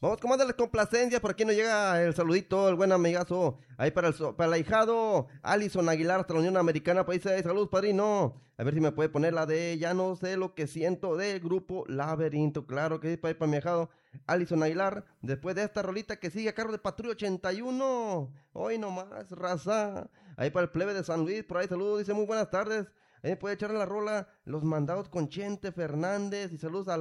Vamos con más de las complacencias. Por aquí nos llega el saludito, el buen amigazo. Ahí para el ahijado, Alison Aguilar, hasta la Unión Americana. Pues dice, saludos, padrino. A ver si me puede poner la de Ya no sé lo que siento del grupo Laberinto. Claro que sí, para mi ahijado, Alison Aguilar. Después de esta rolita que sigue a cargo de Patrulla 81. Hoy nomás, raza. Ahí para el plebe de San Luis, por ahí saludos. Dice, muy buenas tardes. Ahí puede echarle la rola Los Mandados con Chente Fernández. Y saludos a